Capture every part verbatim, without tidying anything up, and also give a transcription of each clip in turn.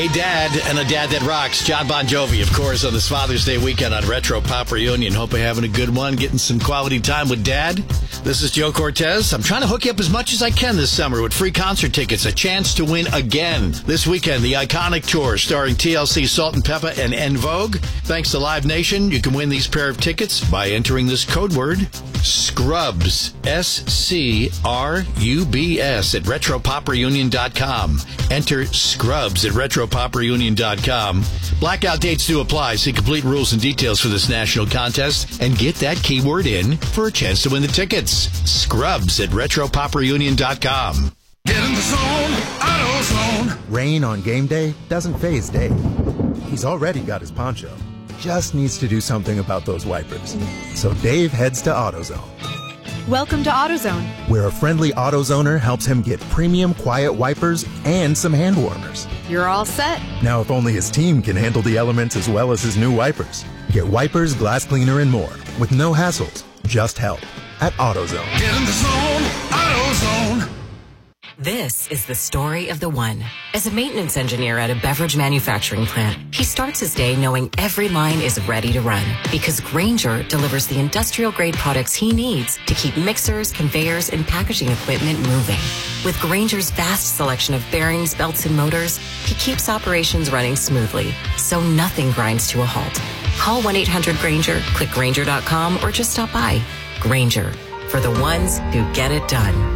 A dad and a dad that rocks. John Bon Jovi, of course, on this Father's Day weekend on Retro Pop Reunion. Hope you're having a good one, getting some quality time with Dad. This is Joe Cortez. I'm trying to hook you up as much as I can this summer with free concert tickets. A chance to win again. This weekend, the Iconic Tour starring T L C, Salt and Peppa, and En Vogue. Thanks to Live Nation, you can win these pair of tickets by entering this code word, Scrubs, S C R U B S, at retro pop reunion dot com. Enter Scrubs at retro pop reunion dot com. Blackout dates do apply. See complete rules and details for this national contest and get that keyword in for a chance to win the tickets. Scrubs at retro pop reunion dot com. Get in the zone, AutoZone. Rain on game day doesn't faze Dave. He's already got his poncho. Just needs to do something about those wipers. So Dave heads to AutoZone. Welcome to AutoZone, where a friendly AutoZoner helps him get premium quiet wipers and some hand warmers. You're all set. Now, if only his team can handle the elements as well as his new wipers. Get wipers, glass cleaner, and more with no hassles, just help at AutoZone. Get in the zone, AutoZone. This is the story of the one. As a maintenance engineer at a beverage manufacturing plant, he starts his day knowing every line is ready to run because Grainger delivers the industrial-grade products he needs to keep mixers, conveyors, and packaging equipment moving. With Grainger's vast selection of bearings, belts, and motors, he keeps operations running smoothly, so nothing grinds to a halt. Call one eight hundred Grainger, click Grainger dot com, or just stop by. Grainger, for the ones who get it done.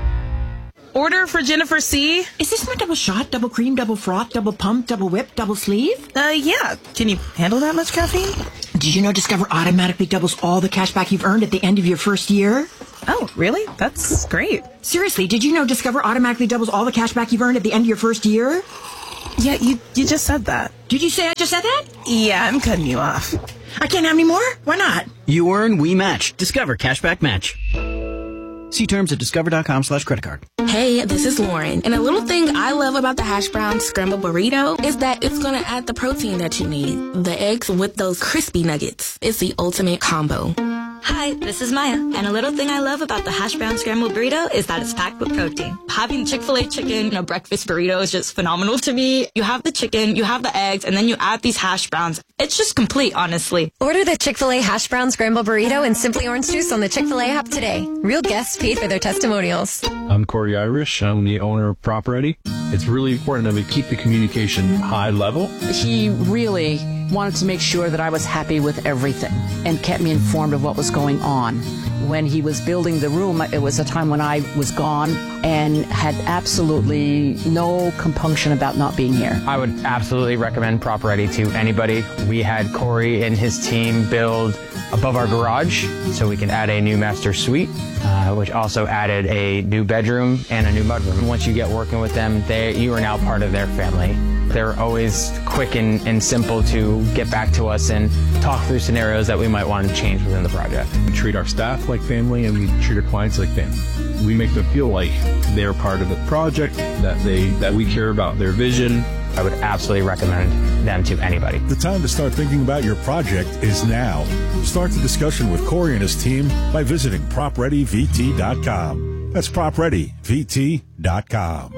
Order for Jennifer C. Is this my double shot, double cream, double froth, double pump, double whip, double sleeve? Uh, yeah. Can you handle that much caffeine? Did you know Discover automatically doubles all the cash back you've earned at the end of your first year? Oh, really? That's great. Seriously, did you know Discover automatically doubles all the cash back you've earned at the end of your first year? Yeah, you, you just said that. Did you say I just said that? Yeah, I'm cutting you off. I can't have any more? Why not? You earn, we match. Discover Cashback Match. See terms at discover.com slash credit card. Hey, this is Lauren. And a little thing I love about the hash brown scrambled burrito is that it's going to add the protein that you need. The eggs with those crispy nuggets. It's the ultimate combo. Hi, this is Maya. And a little thing I love about the hash brown scrambled burrito is that it's packed with protein. Having Chick-fil-A chicken in a breakfast burrito is just phenomenal to me. You have the chicken, you have the eggs, and then you add these hash browns. It's just complete, honestly. Order the Chick-fil-A hash brown scrambled burrito and Simply Orange Juice on the Chick-fil-A app today. Real guests paid for their testimonials. I'm Corey Irish. I'm the owner of Prop Ready. It's really important that we keep the communication high level. He really wanted to make sure that I was happy with everything and kept me informed of what was going on. When he was building the room, it was a time when I was gone and had absolutely no compunction about not being here. I would absolutely recommend Prop Ready to anybody. We had Corey and his team build above our garage so we can add a new master suite, uh, which also added a new bedroom and a new mudroom. Once you get working with them, they, you are now part of their family. They're always quick and, and simple to get back to us and talk through scenarios that we might want to change within the project. We treat our staff like family and we treat our clients like family. We make them feel like they're part of the project, that they that we care about their vision. I would absolutely recommend them to anybody. The time to start thinking about your project is now. Start the discussion with Corey and his team by visiting prop ready v t dot com. That's prop ready v t dot com.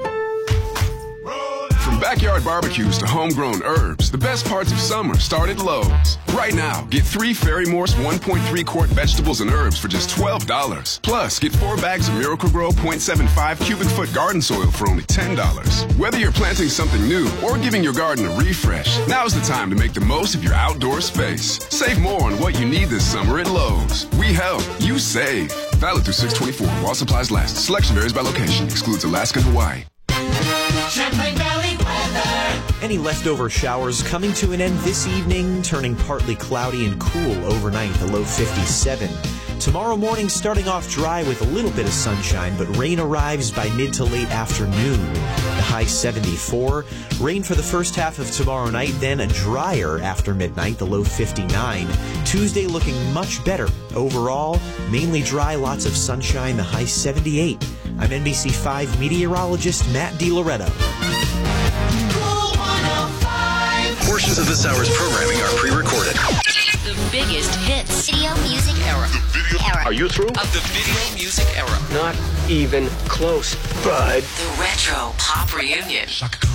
From backyard barbecues to homegrown herbs, the best parts of summer start at Lowe's. Right now, get three Ferry Morse one point three quart vegetables and herbs for just twelve dollars. Plus, get four bags of Miracle-Gro zero point seven five cubic foot garden soil for only ten dollars. Whether you're planting something new or giving your garden a refresh, now's the time to make the most of your outdoor space. Save more on what you need this summer at Lowe's. We help, you save. Valid through six twenty-four while supplies last. Selection varies by location. Excludes Alaska and Hawaii. Champlain Valley weather. Any leftover showers coming to an end this evening, turning partly cloudy and cool overnight, the low fifty-seven. Tomorrow morning starting off dry with a little bit of sunshine, but rain arrives by mid to late afternoon. The high seventy-four. Rain for the first half of tomorrow night, then a drier after midnight, the low fifty-nine. Tuesday looking much better. Overall, mainly dry, lots of sunshine, the high seventy-eight. I'm N B C five meteorologist Matt DiLoretto. Portions of this hour's programming are pre-recorded. The biggest hits. Video music era. The video era. Are you through? Of the video music era. Not even close, bud. The Retro Pop Reunion.